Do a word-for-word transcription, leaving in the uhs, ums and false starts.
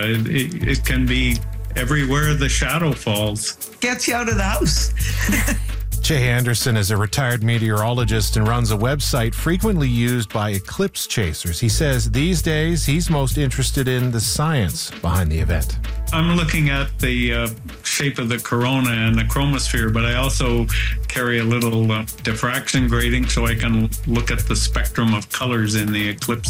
it, it, it can be everywhere the shadow falls. Gets you out of the house. Jay Anderson is a retired meteorologist and runs a website frequently used by eclipse chasers. He says these days he's most interested in the science behind the event. I'm looking at the uh, shape of the corona and the chromosphere, but I also carry a little uh, diffraction grating so I can look at the spectrum of colors in the eclipse.